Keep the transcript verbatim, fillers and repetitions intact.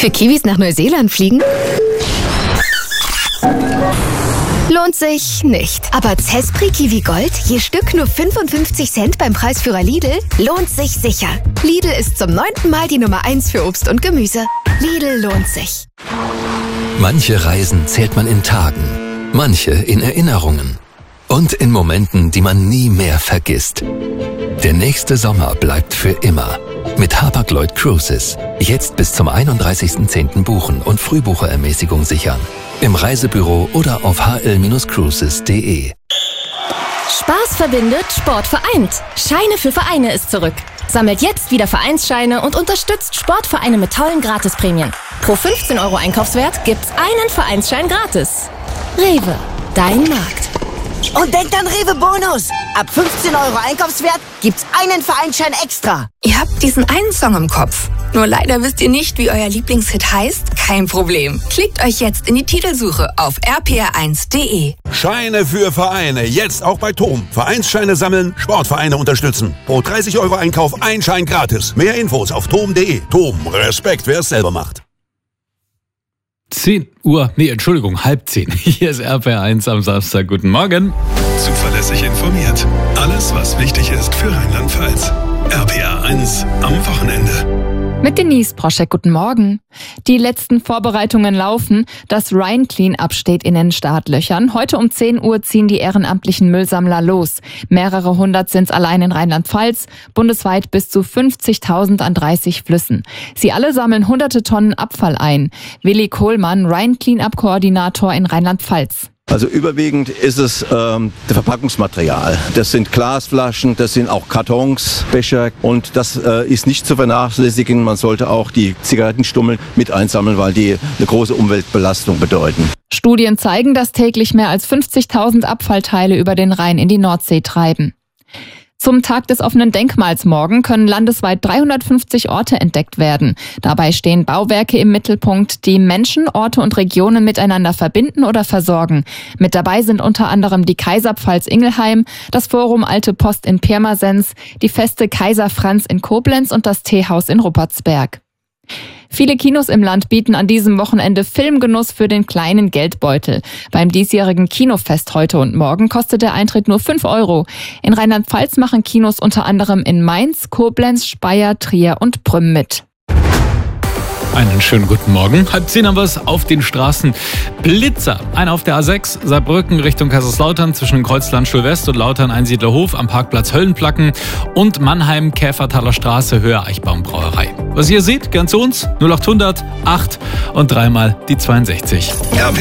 Für Kiwis nach Neuseeland fliegen? Lohnt sich nicht. Aber Zespri Kiwi Gold, je Stück nur fünfundfünfzig Cent beim Preisführer Lidl, lohnt sich sicher. Lidl ist zum neunten Mal die Nummer eins für Obst und Gemüse. Lidl lohnt sich. Manche Reisen zählt man in Tagen, manche in Erinnerungen und in Momenten, die man nie mehr vergisst. Der nächste Sommer bleibt für immer. Mit Hapag-Lloyd Cruises. Jetzt bis zum einunddreißigsten zehnten buchen und Frühbucherermäßigung sichern. Im Reisebüro oder auf h l Bindestrich cruises punkt d e. Spaß verbindet, Sport vereint. Scheine für Vereine ist zurück. Sammelt jetzt wieder Vereinsscheine und unterstützt Sportvereine mit tollen Gratisprämien. Pro fünfzehn Euro Einkaufswert gibt's einen Vereinsschein gratis. Rewe, dein Markt. Und denkt an Rewe Bonus. Ab fünfzehn Euro Einkaufswert gibt's einen Vereinsschein extra. Ihr habt diesen einen Song im Kopf. Nur leider wisst ihr nicht, wie euer Lieblingshit heißt? Kein Problem. Klickt euch jetzt in die Titelsuche auf r p r eins punkt d e. Scheine für Vereine. Jetzt auch bei Tom. Vereinsscheine sammeln, Sportvereine unterstützen. Pro dreißig Euro Einkauf ein Schein gratis. Mehr Infos auf tom punkt d e. Tom, Respekt, wer es selber macht. zehn Uhr, nee, Entschuldigung, halb zehn. Hier ist R P R eins am Samstag. Guten Morgen. Zuverlässig informiert. Alles, was wichtig ist für Rheinland-Pfalz. R P R eins am Wochenende. Mit Denise Proschek, guten Morgen. Die letzten Vorbereitungen laufen. Das Rhine Clean-Up steht in den Startlöchern. Heute um zehn Uhr ziehen die ehrenamtlichen Müllsammler los. Mehrere hundert sind es allein in Rheinland-Pfalz, bundesweit bis zu fünfzigtausend an dreißig Flüssen. Sie alle sammeln hunderte Tonnen Abfall ein. Willi Kohlmann, Rhine Clean-Up-Koordinator in Rheinland-Pfalz. Also überwiegend ist es ähm, das Verpackungsmaterial. Das sind Glasflaschen, das sind auch Kartons, Becher und das äh, ist nicht zu vernachlässigen. Man sollte auch die Zigarettenstummel mit einsammeln, weil die eine große Umweltbelastung bedeuten. Studien zeigen, dass täglich mehr als fünfzigtausend Abfallteile über den Rhein in die Nordsee treiben. Zum Tag des offenen Denkmals morgen können landesweit dreihundertfünfzig Orte entdeckt werden. Dabei stehen Bauwerke im Mittelpunkt, die Menschen, Orte und Regionen miteinander verbinden oder versorgen. Mit dabei sind unter anderem die Kaiserpfalz Ingelheim, das Forum Alte Post in Pirmasens, die Feste Kaiser Franz in Koblenz und das Teehaus in Ruppertsberg. Viele Kinos im Land bieten an diesem Wochenende Filmgenuss für den kleinen Geldbeutel. Beim diesjährigen Kinofest heute und morgen kostet der Eintritt nur fünf Euro. In Rheinland-Pfalz machen Kinos unter anderem in Mainz, Koblenz, Speyer, Trier und Prüm mit. Einen schönen guten Morgen. Halb zehn haben wir es auf den Straßen. Blitzer. Einer auf der A sechs, Saarbrücken Richtung Kaiserslautern zwischen Kreuzlandstuhl-West und Lautern-Einsiedlerhof am Parkplatz Höllenplacken und Mannheim Käfertaler Straße Höhe Eichbaumbrauerei. Was ihr seht, gern zu uns null acht hundert acht und dreimal die zweiundsechzig. R P